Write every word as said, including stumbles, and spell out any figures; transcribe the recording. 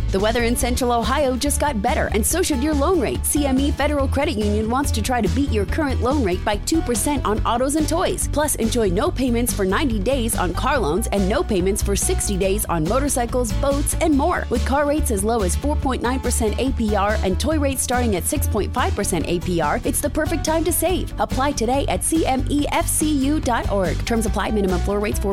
The weather in Central Ohio just got better, and so should your loan rate. C M E Federal Credit Union wants to try to beat your current loan rate by two percent on autos and toys. Plus, enjoy no payments for ninety days on car loans and no payments for sixty days on motorcycles, boats, and more. With car rates as low as four point nine percent A P R and toy rates starting at six point five percent A P R, it's the perfect time to save. Apply today at C M E F C U dot org. Terms apply. Minimum floor rates four